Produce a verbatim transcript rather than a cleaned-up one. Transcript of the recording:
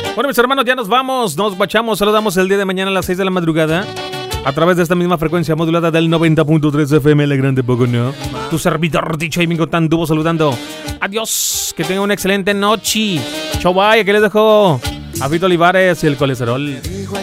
Bueno, mis hermanos, ya nos vamos. Nos guachamos. Saludamos el día de mañana a las seis de la madrugada a través de esta misma frecuencia modulada del noventa punto tres F M, La Grande Pocono. Tu servidor, dicho y Mingo Tan, tuvo saludando. Adiós. Que tengan una excelente noche. Chau, bye. Aquí les dejo a Vito Olivares y el colesterol.